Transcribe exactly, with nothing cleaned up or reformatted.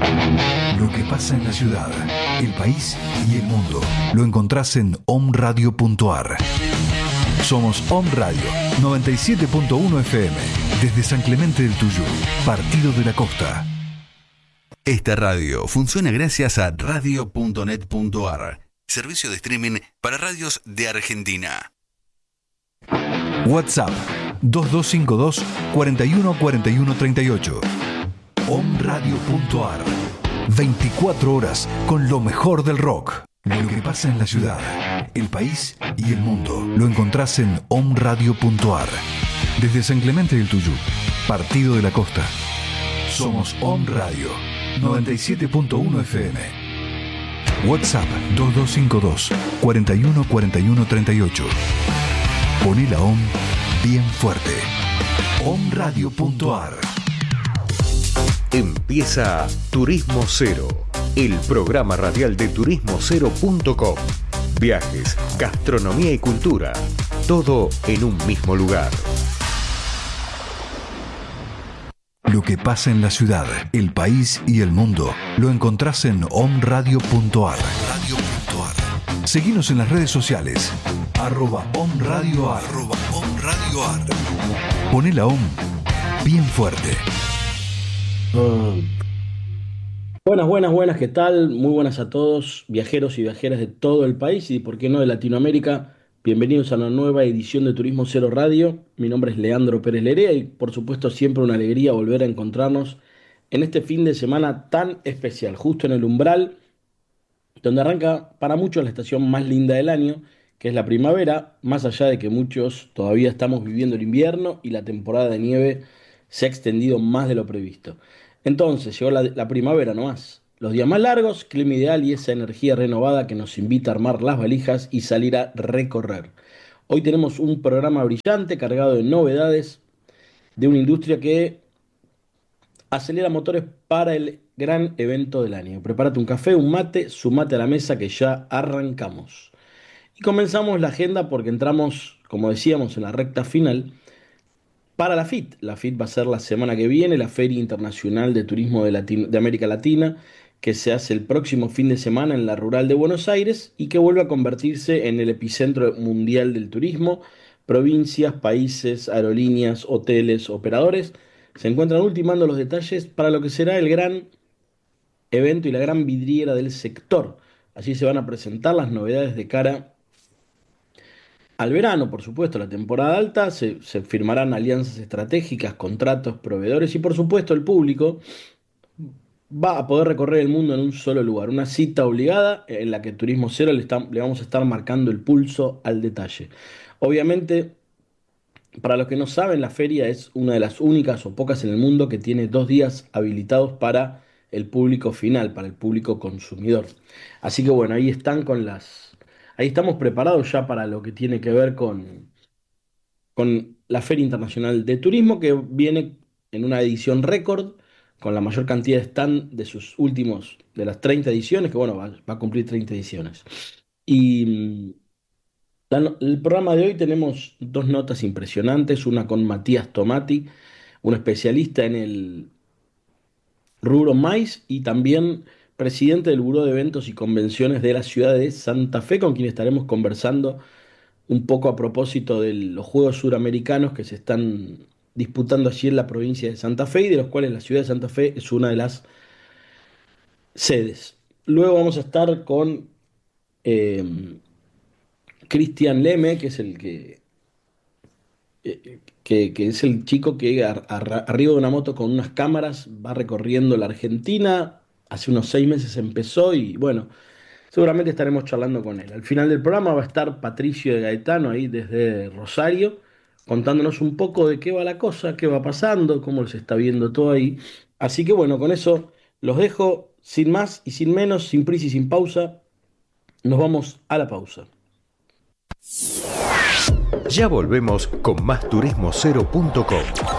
Lo que pasa en la ciudad, el país y el mundo lo encontrás en om radio punto a r. Somos Om Radio noventa y siete punto uno F M desde San Clemente del Tuyú, Partido de la Costa. Esta radio funciona gracias a radio punto net punto a r, servicio de streaming para radios de Argentina. WhatsApp dos dos cinco dos, cuatro uno cuatro uno tres ocho. om radio punto a r. veinticuatro horas con lo mejor del rock. Lo que pasa en la ciudad, el país y el mundo lo encontrás en om radio punto a r. Desde San Clemente del Tuyú, Partido de la Costa. Somos Om Radio noventa y siete punto uno F M. WhatsApp dos dos cinco dos, cuatro uno cuatro uno tres ocho. Poné la Om bien fuerte. om radio punto a r. Empieza Turismo Cero, el programa radial de turismo cero punto com. Viajes, gastronomía y cultura, todo en un mismo lugar. Lo que pasa en la ciudad, el país y el mundo lo encontrás en om radio punto a r. Radio punto a r. Seguinos en las redes sociales. Arroba Om Radio A R. Arroba Om Radio A R. Poné la Om bien fuerte. Buenas, buenas, buenas, ¿qué tal? Muy buenas a todos, viajeros y viajeras de todo el país y, por qué no, de Latinoamérica. Bienvenidos a una nueva edición de Turismo Cero Radio. Mi nombre es Leandro Pérez Lerea y, por supuesto, siempre una alegría volver a encontrarnos en este fin de semana tan especial, justo en el umbral, donde arranca para muchos la estación más linda del año, que es la primavera, más allá de que muchos todavía estamos viviendo el invierno y la temporada de nieve se ha extendido más de lo previsto. Entonces llegó la, la primavera nomás. Los días más largos, clima ideal y esa energía renovada que nos invita a armar las valijas y salir a recorrer. Hoy tenemos un programa brillante cargado de novedades de una industria que acelera motores para el gran evento del año. Prepárate un café, un mate, sumate a la mesa que ya arrancamos. Y comenzamos la agenda porque entramos, como decíamos, en la recta final para la F I T. La F I T va a ser la semana que viene, la Feria Internacional de Turismo de, Latino, de América Latina, que se hace el próximo fin de semana en la Rural de Buenos Aires y que vuelve a convertirse en el epicentro mundial del turismo. Provincias, países, aerolíneas, hoteles, operadores se encuentran ultimando los detalles para lo que será el gran evento y la gran vidriera del sector. Así se van a presentar las novedades de cara al verano, por supuesto, la temporada alta, se, se firmarán alianzas estratégicas, contratos, proveedores y, por supuesto, el público va a poder recorrer el mundo en un solo lugar. Una cita obligada en la que Turismo Cero le, está, le vamos a estar marcando el pulso al detalle. Obviamente, para los que no saben, la feria es una de las únicas o pocas en el mundo que tiene dos días habilitados para el público final, para el público consumidor. Así que bueno, ahí están con las... Ahí estamos preparados ya para lo que tiene que ver con, con la Feria Internacional de Turismo, que viene en una edición récord, con la mayor cantidad de stand de sus últimos, de las treinta ediciones, que bueno, va, va a cumplir treinta ediciones. Y la, el programa de hoy tenemos dos notas impresionantes, una con Matías Tomati, un especialista en el rubro maíz y también presidente del Buró de Eventos y Convenciones de la ciudad de Santa Fe, con quien estaremos conversando un poco a propósito de los Juegos Suramericanos que se están disputando allí en la provincia de Santa Fe y de los cuales la ciudad de Santa Fe es una de las sedes. Luego vamos a estar con eh, Cristian Leme, que es el que, eh, que, que es el chico que ar, ar, arriba de una moto con unas cámaras va recorriendo la Argentina. Hace unos seis meses empezó y bueno, seguramente estaremos charlando con él. Al final del programa va a estar Patricio de Gaetano ahí desde Rosario, contándonos un poco de qué va la cosa, qué va pasando, cómo se está viendo todo ahí. Así que bueno, con eso los dejo sin más y sin menos, sin prisa y sin pausa. Nos vamos a la pausa. Ya volvemos con más turismo cero punto com.